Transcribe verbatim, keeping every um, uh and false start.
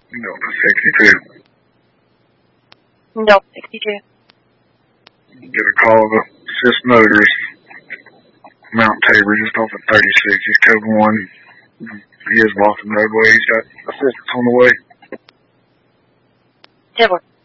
No, sixty-two. No, sixty-two. Get a call to Sis Motors, Mount Tabor, just off at thirty-six. He's code one. He is blocking the roadway. He's got assistance on the way. Tabor.